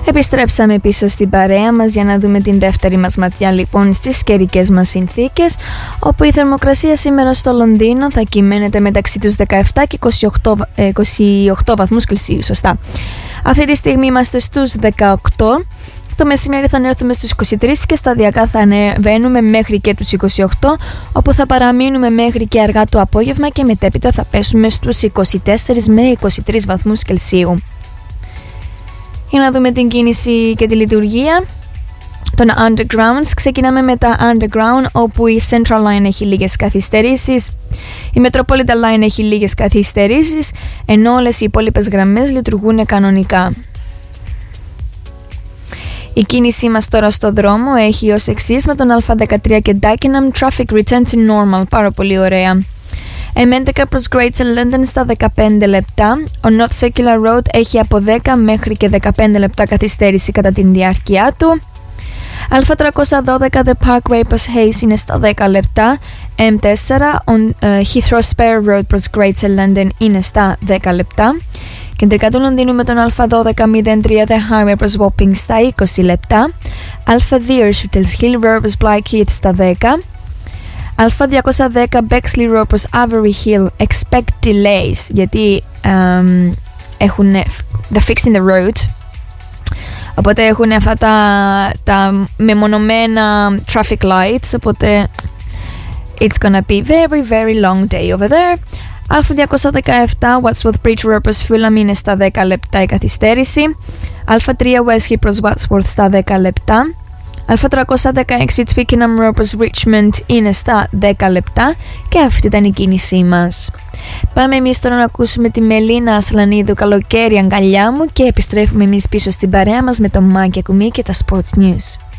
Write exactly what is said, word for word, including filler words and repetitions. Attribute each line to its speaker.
Speaker 1: Επιστρέψαμε πίσω στην παρέα μας για να δούμε την δεύτερη μας ματιά λοιπόν στις καιρικές μας συνθήκες, όπου η θερμοκρασία σήμερα στο Λονδίνο θα κυμαίνεται μεταξύ τους δεκαεπτά και είκοσι οκτώ, είκοσι οκτώ βαθμούς Κελσίου, σωστά. Αυτή τη στιγμή είμαστε στους δεκαοκτώ, το μεσημέρι θα ανέρθουμε στους είκοσι τρία και σταδιακά θα ανεβαίνουμε μέχρι και τους είκοσι οκτώ, όπου θα παραμείνουμε μέχρι και αργά το απόγευμα και μετέπειτα θα πέσουμε στους είκοσι τέσσερα με είκοσι τρία βαθμούς Κελσίου. Για να δούμε την κίνηση και τη λειτουργία των Undergrounds. Ξεκινάμε με τα Underground, όπου η Central Line έχει λίγες καθυστερήσεις, η Metropolitan Line έχει λίγες καθυστερήσεις, ενώ όλες οι υπόλοιπες γραμμές λειτουργούν κανονικά. Η κίνησή μας τώρα στο δρόμο έχει ως εξής: με τον Α δεκατρία και Dagenham, traffic return to normal, πάρα πολύ ωραία. εμ έντεκα προς Greater London στα δεκαπέντε λεπτά. Ο North Circular Road έχει από δέκα μέχρι και δεκαπέντε λεπτά καθυστέρηση κατά την διάρκεια του. Α τριακόσια δώδεκα The Parkway προς Hayes είναι στα δέκα λεπτά. εμ τέσσερα on, uh, Heathrow Spare Road προς Greater London είναι στα δέκα λεπτά. Κεντρικά του Λονδίνου με τον Α δώδεκα μηδέν τρία The Highway προς Wapping στα είκοσι λεπτά. Α δύο Shuttles Hill Road προς Blackheath στα δέκα. Α διακόσια δέκα Bexley Road προς Avery Hill expect delays, γιατί um, έχουν the fixing the road, οπότε έχουν αυτά τα, τα μεμονωμένα traffic lights, οπότε it's gonna be very very long day over there. Α διακόσια δεκαεπτά Wadsworth Bridge Road προς Fulham είναι στα δέκα λεπτά η καθυστέρηση. Α τρία Westgate προς Wadsworth στα δέκα λεπτά. Α τριακόσια δεκαέξι Twickenham Road προς Richmond είναι στα δέκα λεπτά και αυτή ήταν η κίνησή μας. Πάμε εμείς τώρα να ακούσουμε τη Μελίνα Ασλανίδου, καλοκαίρι αγκαλιά μου, και επιστρέφουμε εμείς πίσω στην παρέα μας με το Μάκη Ακουμή και τα Sports News.